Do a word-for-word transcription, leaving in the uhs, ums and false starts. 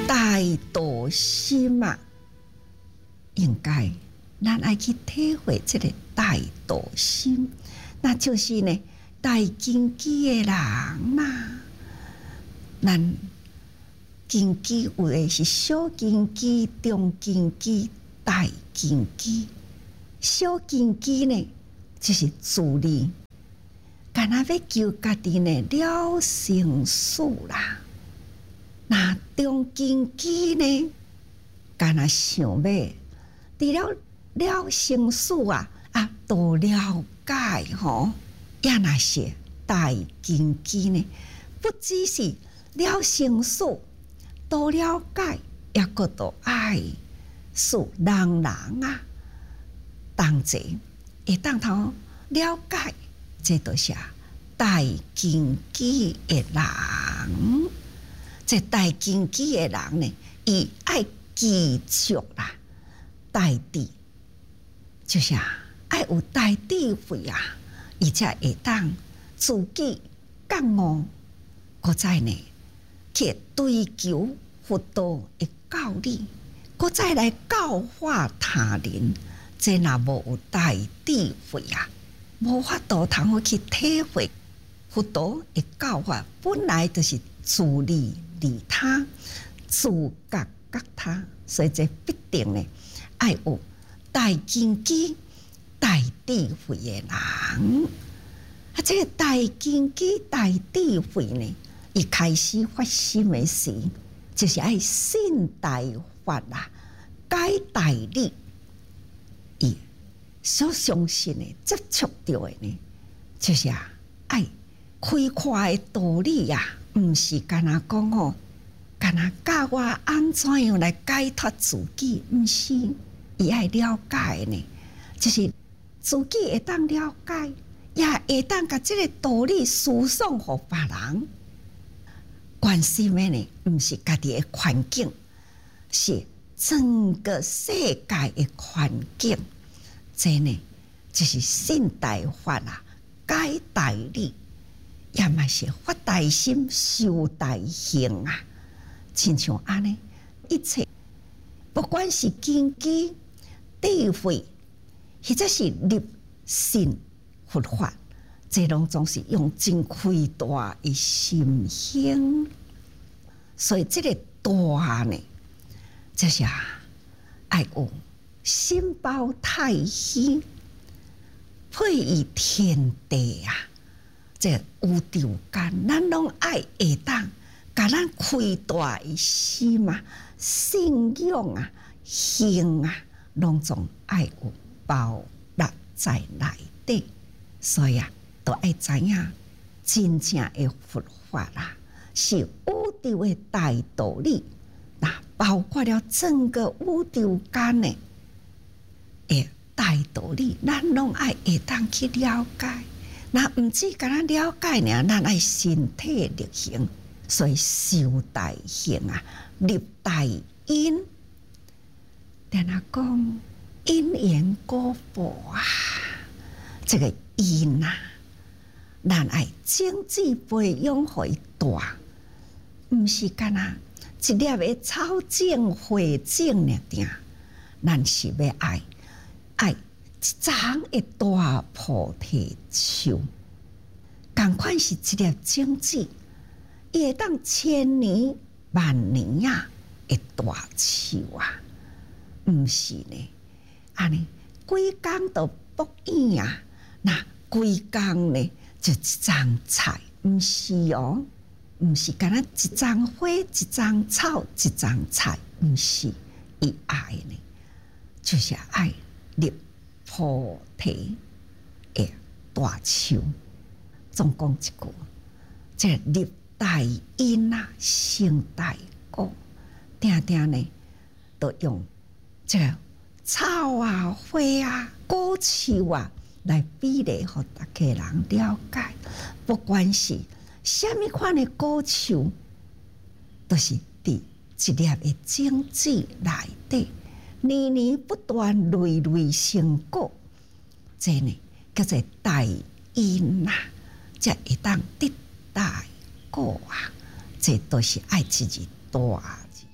大道心啊，应该咱爱去体会这个大道心，那就是呢大根基的人嘛。咱根基有的是小根基、中根基、大根基。小根基呢，就是自利，干那要求家己呢了成事啦。那中根基呢，干那想要除了了成事啊，啊，都了解吼，也那些大根基呢，不只是了成事，都了解，也个都爱是人人啊。同齐会当头了解，这都是大根基的人。这大根基的人呢，伊爱记住啦，大智，就是爱有大智慧啊，而且会当自己觉悟，搁再呢去追求佛道的教理，搁再来教化他人。这若无有大智慧啊，无法度通好去体会佛道的教法，本来就是自利利他，自觉觉他，所以这必定呢，爱有大根基、大智慧的人。啊，这个大根基、大智慧呢，一开始发心的时，就是爱信大法啦，解大理。伊所相信的、接触到的呢，就是啊，爱开阔的道理呀、啊，毋是干那讲哦，干那教我安怎样来解脱自己，毋是，伊爱了解呢，就是自己会当了解，也会当甲这个道理输送互别人。关心的呢，毋是家己的环境，是整个世界的环境，这呢就是信大法啊，解大理，也嘛是发大心、修大行啊。亲像安尼，一切不管是根基、智慧，或者是立信佛法，这拢总是用真开大的心行。所以这个大呢，就是啊，爱有心包太虚，配以天地啊，这宇宙间，咱拢爱会当，甲咱开大的心啊，信仰啊，行啊，拢总爱有包纳在内底。所以啊，都爱知影真正的佛法啦、啊，是宇宙的大道理。那包括了整个宇宙间的诶大道理，咱拢爱会当去了解。那毋止甲咱了解呢，咱爱身体力行，所以修大行啊，立大因。但那讲因缘果报啊，这个因啊，咱爱精致培养互伊大，毋是干那一粒的草种花种尔定，咱是要爱爱一丛的大菩提树，同款是一粒种子，伊会当千年万年啊的大树啊，毋是呢，安尼规工都播影啊，那规工呢就一丛菜，毋是哦。毋是干那一丛花、一丛草、一丛菜，毋是伊爱呢，就是爱立菩提的大树。总讲一句，这立大因啊，成大果，定定呢，都用这个草啊、花啊、果树啊来比例，互大家人了解，不管是什么款的果树，都是伫一粒的种子内底，年年不断累累成果。这呢叫做大因啊，才会当得大果啊。这都是爱自己大字。